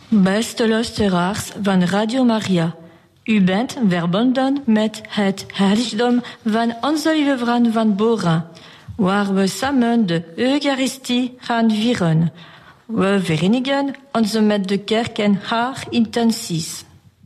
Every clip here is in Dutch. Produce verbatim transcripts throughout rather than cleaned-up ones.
Beste luisteraars van Radio Maria, u bent verbonden met het heiligdom van Onze Lieve Vrouw van Bora, waar we samen de Eucharistie gaan vieren. We verenigen ons met de kerk en haar intenties.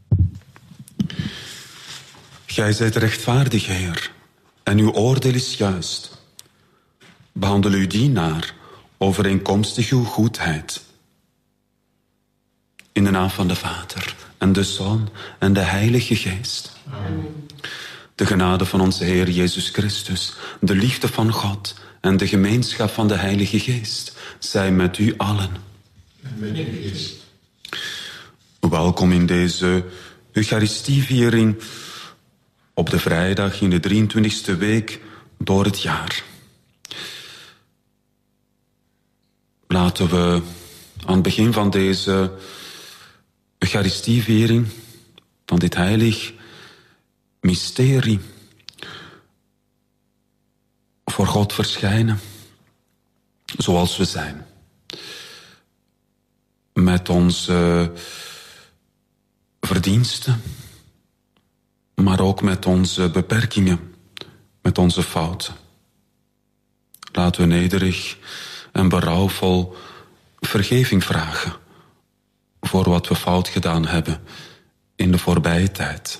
Gij zijt rechtvaardig, Heer, en uw oordeel is juist. Behandel uw dienaar overeenkomstig uw goedheid. In de naam van de Vader en de Zoon en de Heilige Geest. Amen. De genade van onze Heer Jezus Christus, de liefde van God en de gemeenschap van de Heilige Geest zij met u allen. En met uw geest. Welkom in deze Eucharistieviering op de vrijdag in de drieëntwintigste week door het jaar. Laten we aan het begin van deze Eucharistieviering, van dit heilig mysterie, voor God verschijnen, zoals we zijn. Met onze verdiensten, maar ook met onze beperkingen, met onze fouten. Laten we nederig en berouwvol vergeving vragen voor wat we fout gedaan hebben in de voorbije tijd.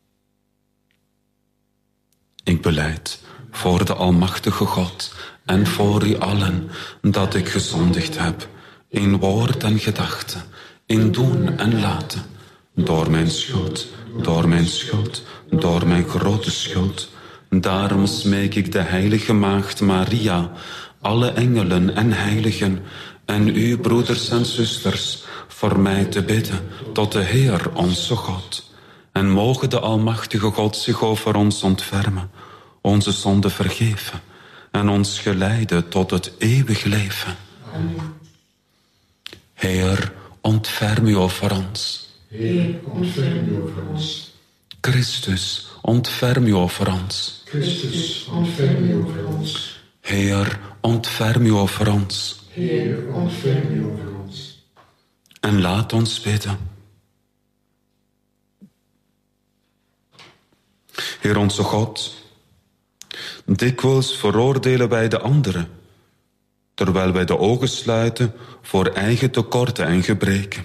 Ik belijd voor de Almachtige God en voor u allen dat ik gezondigd heb in woord en gedachte, in doen en laten, door mijn schuld, door mijn schuld, door mijn grote schuld. Daarom smeek ik de heilige maagd Maria, alle engelen en heiligen en u, broeders en zusters, voor mij te bidden tot de Heer onze God. En mogen de Almachtige God zich over ons ontfermen, onze zonde vergeven en ons geleiden tot het eeuwig leven. Amen. Heer, ontferm u over ons. Heer, ontferm u over ons. Christus, ontferm u over ons. Christus, ontferm u over ons. Heer, ontferm u over ons. Heer, ontferm u over ons. En laat ons bidden. Heer onze God, dikwijls veroordelen wij de anderen, terwijl wij de ogen sluiten voor eigen tekorten en gebreken.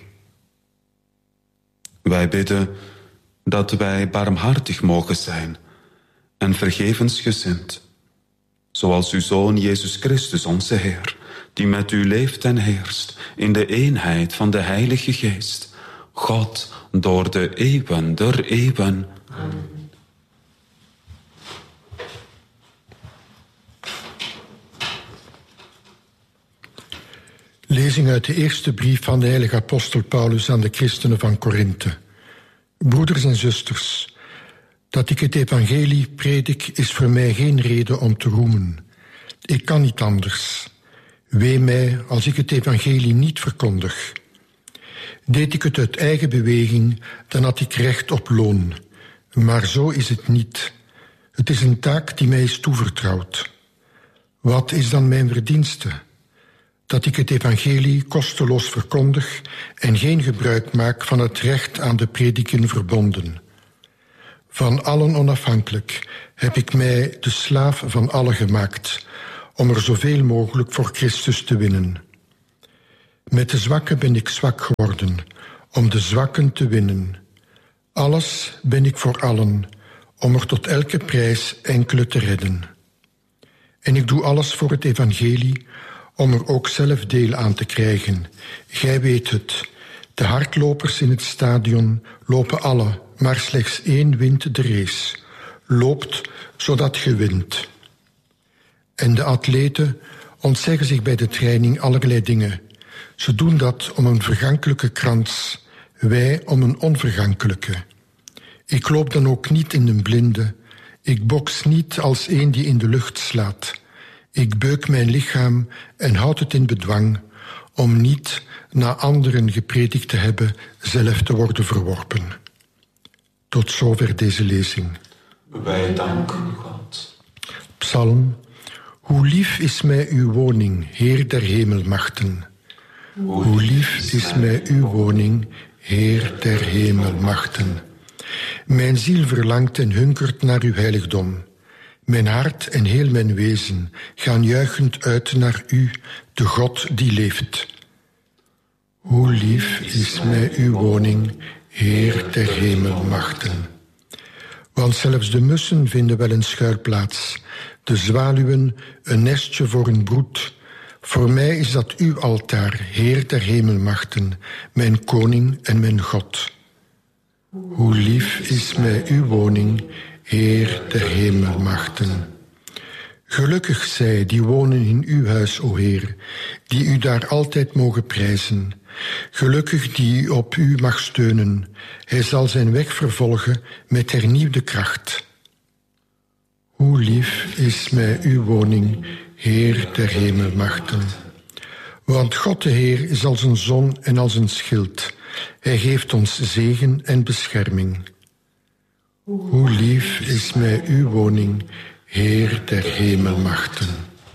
Wij bidden dat wij barmhartig mogen zijn en vergevensgezind, zoals uw Zoon Jezus Christus, onze Heer, die met u leeft en heerst in de eenheid van de Heilige Geest, God door de eeuwen der eeuwen. Amen. Lezing uit de eerste brief van de heilige apostel Paulus aan de christenen van Korinthe. Broeders en zusters, dat ik het evangelie predik is voor mij geen reden om te roemen. Ik kan niet anders. Wee mij als ik het evangelie niet verkondig. Deed ik het uit eigen beweging, dan had ik recht op loon. Maar zo is het niet. Het is een taak die mij is toevertrouwd. Wat is dan mijn verdienste? Dat ik het evangelie kosteloos verkondig en geen gebruik maak van het recht aan de prediking verbonden. Van allen onafhankelijk heb ik mij de slaaf van allen gemaakt, om er zoveel mogelijk voor Christus te winnen. Met de zwakken ben ik zwak geworden, om de zwakken te winnen. Alles ben ik voor allen, om er tot elke prijs enkele te redden. En ik doe alles voor het evangelie, om er ook zelf deel aan te krijgen. Gij weet het, de hardlopers in het stadion lopen alle, maar slechts één wint de race. Loopt, zodat ge wint. En de atleten ontzeggen zich bij de training allerlei dingen. Ze doen dat om een vergankelijke krans, wij om een onvergankelijke. Ik loop dan ook niet in den blinde. Ik boks niet als een die in de lucht slaat. Ik beuk mijn lichaam en houd het in bedwang, om niet, na anderen gepredikt te hebben, zelf te worden verworpen. Tot zover deze lezing. Wij danken God. Psalm. Hoe lief is mij uw woning, Heer der hemelmachten. Hoe lief is mij uw woning, Heer der hemelmachten. Mijn ziel verlangt en hunkert naar uw heiligdom. Mijn hart en heel mijn wezen gaan juichend uit naar u, de God die leeft. Hoe lief is mij uw woning, Heer der hemelmachten. Want zelfs de mussen vinden wel een schuilplaats, de zwaluwen een nestje voor hun broed. Voor mij is dat uw altaar, Heer der hemelmachten, mijn koning en mijn God. Hoe lief is mij uw woning, Heer der hemelmachten. Gelukkig zij die wonen in uw huis, o Heer, die u daar altijd mogen prijzen. Gelukkig die op u mag steunen. Hij zal zijn weg vervolgen met hernieuwde kracht. Hoe lief is mij uw woning, Heer der hemelmachten. Want God de Heer is als een zon en als een schild. Hij geeft ons zegen en bescherming. Hoe lief is mij uw woning, Heer der hemelmachten.